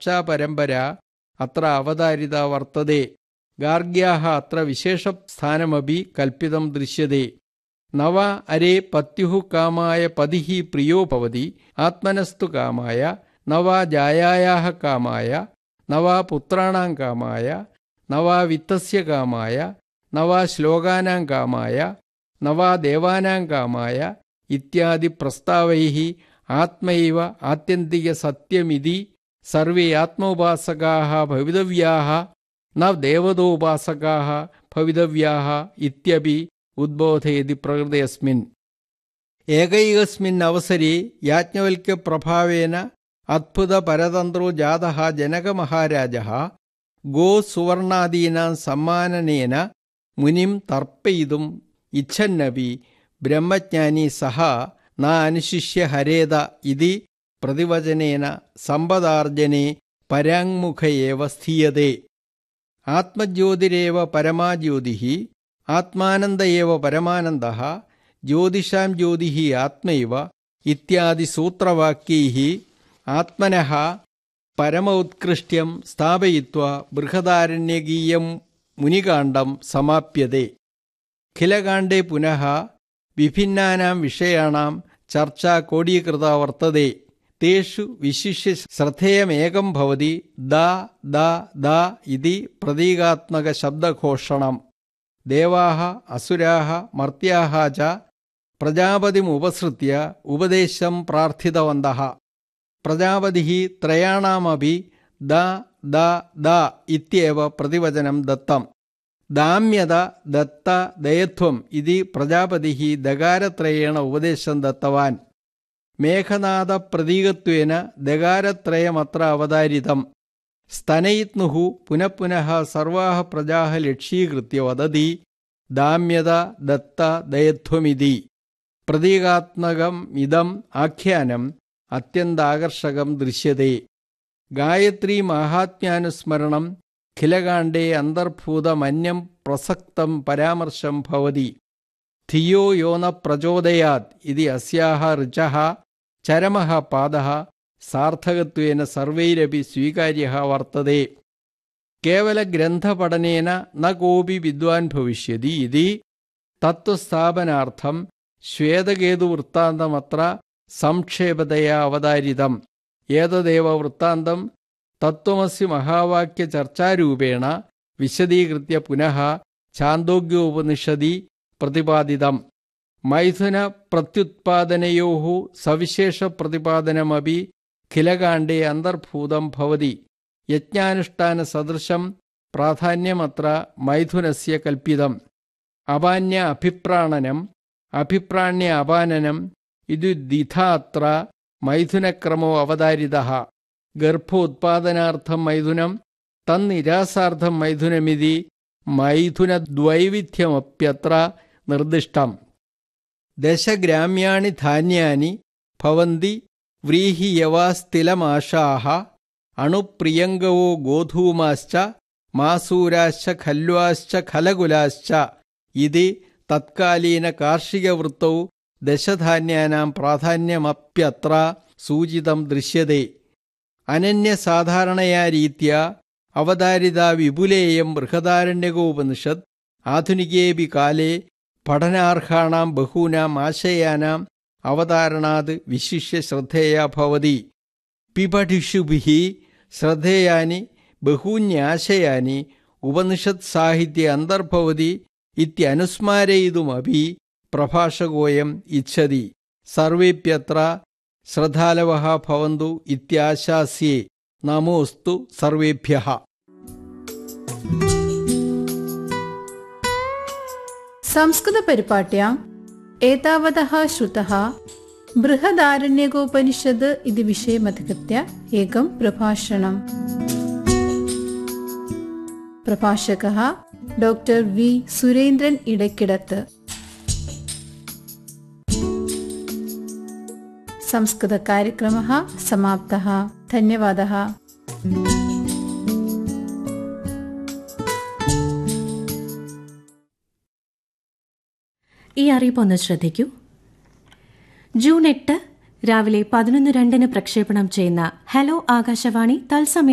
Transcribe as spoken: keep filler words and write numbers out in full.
ചർച്ചാ പരമ്പര അത്ര അവതാരിത വർത്തതെ. ഗാർഗ്യാः അത്ര വിശേഷസ്ഥാനമപി കൽപ്പിതം ദൃശ്യത്തെ. നവ അരേ പത്യുഃ കാമായ പതിഃ പ്രിയോ ഭവതി ആത്മനസ്തു കാമായ നവ ജായായാः കാമായ നവ പുത്രാണാം കാമായ നവ വിത്തസ്യ കാമായ നവ ശ്ലോകാനാം കാമായ നവ ദേവാനാം കാമായ ഇത്യാദി പ്രസ്താവൈഃ ആത്മൈവ ആത്യന്തിക സത്യമിതി സർവേ ആത്മോപാസകാः ഭവിതവ്യാः ന ദേവതോപാസകാः ഭവിതവ്യാः ഇത്യപി ഉദ്ബോധയതി പ്രകൃതയസ്മിൻ. ഏകൈകസ്മിൻ അവസരെ യാജ്ഞവൽക്യപ്രഭാവേന അദ്ഭുതപരതന്ത്രോ ജാതഃ ജനകമഹാരാജः ഗോസുവർണാദീനാം സമ്മാനനേന മുനിം തർപ്പയിതും ഇച്ഛന്നപി ബ്രഹ്മജ്ഞാനി സഹ ന അനുശിഷ്യ ഹരേത ഇതി പ്രതിവചനേന സമ്പദാർജനെ പരാങ്മുഖ ഏവ സ്ഥീയതേ. ആത്മജ്യോതിരേവ പരമാ ജ്യോതിഃ ആത്മാനന്ദ ഏവ പരമാനന്ദഃ ജ്യോതിഷാം ജ്യോതിഃ ആത്മൈവ ഇത്യാദി സൂത്രവാക്യൈഃ ആത്മനഃ പരമോത്കൃഷ്ട്യം സ്ഥാപയിത്വാ ബൃഹദാരണ്യകീയം മുനികാണ്ഡം സമാപ്യത്തെ. ഖിലകാണ്ഡേ പുനഃ വിഭിന്നാനാം വിഷയാണാം ചർച്ചാ കോഡീകൃത വർത്തതെ. തേഷു വിശിഷ്യ ശ്രദ്ധേയമേകം ഭവതി ദ ദ ദ ഇതി പ്രതീകാത്മക ശബ്ദഘോഷണം. ദേവാः അസുരാः മർത്യാः ച പ്രജാപതിമുപസൃത്യ ഉപദേശം പ്രാർത്ഥിതവന്തः. പ്രജാപതിഃ ത്രയാണാമപി ദ ദ ദ ഇത്യേവ പ്രതിവചനം ദത്തം. ദാമ്യത ദത്ത ദയത്വം ഇതി പ്രജാപതിഃ ദകാരത്രയേണ ഉപദേശം ദത്തവാൻ. മേഘനാദ പ്രതീകത്വേന ദകാരത്രയമത്ര അവതാരിതം. സ്തനയിത്നുഃ പുനഃ പുനഃ സർവാः പ്രജാः ലക്ഷ്യീകൃത്യ വദതി ദാമ്യത ദത്ത ദയത്വമിതി. പ്രതീകാത്മകം ഇദം ആഖ്യാനം അത്യന്താകർഷകം ദൃശ്യത്തെ. ഗായത്രീ മാഹാത്മ്യാനുസ്മരണം ഖിലകാണ്ഡേ അന്തർഭൂതമന്യം പ്രസക്തം പരാമർശം ഭവതി. ധിയോ യോ ന പ്രചോദയാത് ഇതി അസ്യാഹ ഋചഃ ചരമഃ പാദഃ സാർത്ഥകത്വേന സർവൈരപി സ്വീകാര്യഃ വർത്തതെ. കേവലഗ്രന്ഥപഠനേന ന കോപി വിദ്വാൻ ഭവിഷ്യതി ഇതി തത്വസ്ഥാപനാർത്ഥം ശ്വേതകേതുവൃത്താന്തമത്ര സംക്ഷേപതയാ അവതാരിതം. ഏതദേവ വൃത്താന്തം തത്വമസി മഹാവാക്യചർച്ചാരൂപേണ വിശദീകൃത്യ പുനഃ ഛാന്ദോഗ്യോപനിഷദി പ്രതിപാദിതം. മൈഥുന പ്രത്യുത്പാദനയോഃ സവിശേഷ പ്രതിപാദനമപി ഖിലകാണ്ഡേ അന്തർഭൂതം ഭവതി. യജ്ഞാനുഷ്ഠാന സദൃശം പ്രാധാന്യമത്ര മൈഥുനസ്യ കൽപ്പിതം. അപാന്യ അഭിപ്രാണനം അഭിപ്രാണ്യ അപാനനം ഇതു ദ്വിധാത്ര മൈഥുനക്രമോ അവതാരിതഃ. ഗർഭോത്പാദനാർത്ഥം മൈഥുനം തന്നിരാസാർത്ഥം മൈഥുനമിതി മൈഥുനദ്വൈവിധ്യമപ്യത്ര നിർദ്ദിഷ്ടം. ദശഗ്രാമ്യാണി ധാന്യാനി ഭവന്തി വ്രീഹിയവാസ്തിലമാഷാഃ അണുപ്രിയങ്കവോ ഗോധൂമാശ്ച മാസൂരാശ്ച ഖല്വാശ്ച ഖലകുലാശ്ച ഇതി തത്കാലീന കാർഷികവൃത്തൗ ദശധാന്യാനാം പ്രാധാന്യമപ്യത്ര സൂചിതം ദൃശ്യത്തെ. അനന്യസാധാരണയാ രീതിയാ അവതാരിതാ വിപുലേയം ബൃഹദാരണ്യകോപനിഷത് ആധുനികേപി കാലേ പഠനാർഹാണാം ബഹൂനാം ആശയാനാം അവതാരണാത് വിശിഷ്യ ശ്രദ്ധേയാ ഭവതി. പിപഠിഷുഭിഃ ശ്രദ്ധേയാനി ബഹൂന്യാശയാനി ഉപനിഷത് സാഹിത്യ അന്തർഭവതി ഇത്യനുസ്മാരയിതുമപി പ്രഭാഷകോയം ഇച്ഛതി. സർവേപ്യത്ര ശ്രദ്ധാലവഃ ഭവന്തു ഇത്യാശാസ്യേ. നമോസ്തു സർവേഭ്യഃ. സംസ്കൃതപരിപാട്യാം एतावतः श्रुतः बृहदारण्यकोपनिषद् इति विषयमधिकृत्य एकं प्रभाषणम्. प्रभाषकः डॉक्टर वि सुरेन्द्रन् इडक्किडत्. संस्कृतकार्यक्रमः समाप्तः. धन्यवादः. ഈ അറിയിപ്പൊന്ന് ശ്രദ്ധിക്കൂ. ജൂൺ എട്ട് രാവിലെ പതിനൊന്ന് രണ്ടിന് പ്രക്ഷേപണം ചെയ്യുന്ന ഹലോ ആകാശവാണി തത്സമയ